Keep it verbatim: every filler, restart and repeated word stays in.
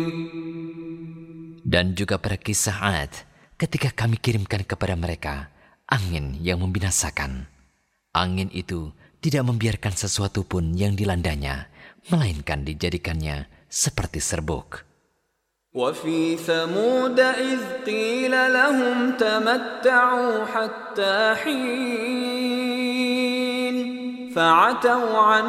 Dan juga pada kisah Ad, ketika kami kirimkan kepada mereka angin yang membinasakan. Angin itu tidak membiarkan sesuatu pun yang dilandanya, melainkan dijadikannya seperti serbuk. وفي ثمود إذ قيل لهم تمتعوا حتى حين فعتوا عن